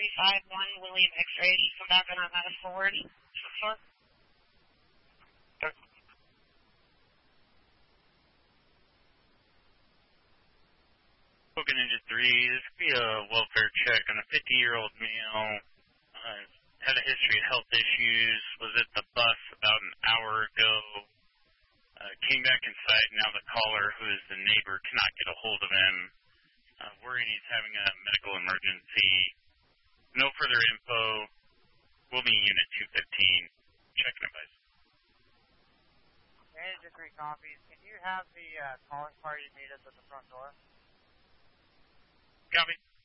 351 William X-ray. Come back on that forward. Sure. Spoken Ninja 3, this could be a welfare check on a 50-year-old male. Had a history of health issues, was at the bus about an hour ago. Came back inside, now the caller, who is the neighbor, cannot get a hold of him. Worrying he's having a medical emergency. No further info. We'll be Unit 215. Checking advice. Manager 3 copies. Can you have the calling party meet us at the front door? Copy.